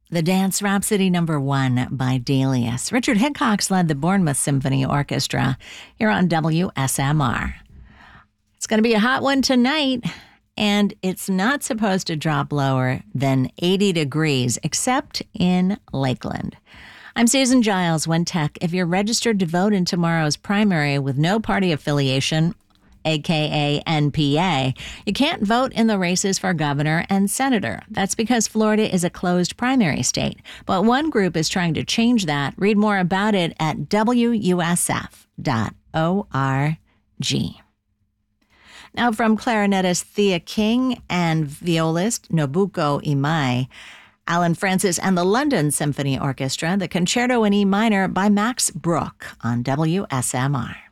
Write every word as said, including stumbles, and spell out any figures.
The Dance Rhapsody number one by Delius. Richard Hickox led the Bournemouth Symphony Orchestra here on W S M R. It's going to be a hot one tonight, and it's not supposed to drop lower than eighty degrees, except in Lakeland. I'm Susan Giles, One Tech. If you're registered to vote in tomorrow's primary with no party affiliation, aka N P A, you can't vote in the races for governor and senator. That's because Florida is a closed primary state. But one group is trying to change that. Read more about it at W U S F dot org. Now from clarinetist Thea King and violist Nobuko Imai, Alan Francis and the London Symphony Orchestra, the Concerto in E minor by Max Bruch on W S M R.